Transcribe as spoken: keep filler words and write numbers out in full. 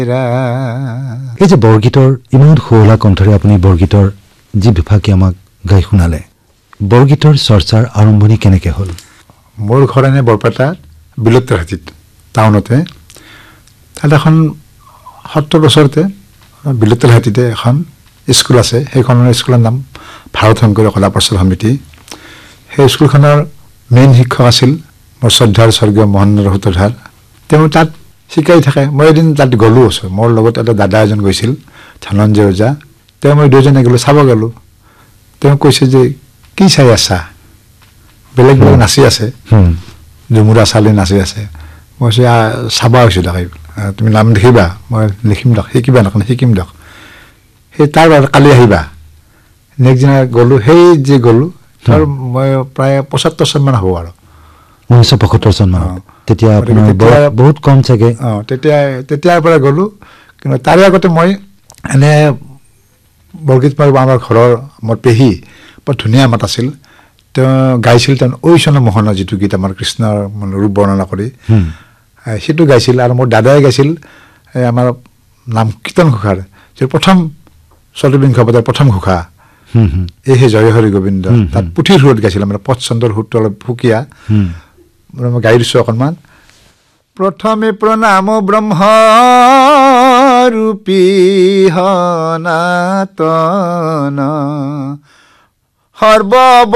এই যে বৰগীতৰ ইমান শুৱলা কণ্ঠৰে আপুনি বৰগীতৰ যি বিভাগী আমাক গাই শুনালে বৰগীতৰ চৰ্চাৰ আৰম্ভণি কেনেকৈ হ'ল মোৰ ঘৰ এনে বৰপেটাত বিলুপ্তহাটীত টাউনতে তাত এখন সত্তৰ বছৰতে বিলুপ্তহাটীতে এখন স্কুল আছে সেইখনৰ স্কুলৰ নাম ভাৰত শংকৰী কলা প্ৰচাৰ সমিতি সেই স্কুলখনৰ মেইন শিক্ষক আছিল মোৰ শ্ৰদ্ধাৰ স্বৰ্গীয় মহেন্দ্ৰ সূত্ৰধাৰ তেওঁ তাত শিকাই থাকে মই এদিন তাত গ'লো আছোঁ মোৰ লগত এটা দাদা এজন গৈছিল ধনঞ্জয় ওজা তেওঁ মই দুয়োজনে গ'লোঁ চাব গ'লোঁ তেওঁ কৈছে যে কি চাই আছা বেলেগ বেলেগ নাচি আছে ঝুমুৰা চালি নাচি আছে মই কৈছোঁ চাব আহিছোঁ তাকে তুমি নাম লিখিবা মই লিখিম দিয়ক শিকিবা নকওঁ শিকিম দিয়ক সেই তাৰ কালি আহিবা নেক্সট দিনা গ'লোঁ সেই যে গ'লোঁ ধৰ মই প্ৰায় পঁচত্তৰ চনমান হ'ব আৰু ঊনৈছশ পঁয়সত্তৰ চন মানত তেতিয়া আপোনাৰ বহুত কম চাগে অঁ তেতিয়া তেতিয়াৰ পৰা গ'লোঁ কিন্তু তাৰে আগতে মই এনে বৰগীত মাৰিব আমাৰ ঘৰৰ মোৰ পেহী বৰ ধুনীয়া মাত আছিল তেওঁ গাইছিল তেওঁ ঐ চন মোহনৰ যিটো গীত আমাৰ কৃষ্ণৰ ৰূপ বৰ্ণনা কৰি সেইটো গাইছিল আৰু মোৰ দাদাই গাইছিল আমাৰ নাম কীৰ্তন ঘোষাৰ যিটো প্ৰথম চতুৰ্বিংশ পদৰ প্ৰথম ঘোষা এই হে জয় হৰি গোবিন্দ তাত পুথিৰ সুৰত গাইছিল আমাৰ পচন্দৰ সুৰটো অলপ সুকীয়া মই গাই দিছোঁ অকণমান প্ৰথমে প্ৰণাম ব্ৰহ্ম ৰূপী সনাতন সৰ্ব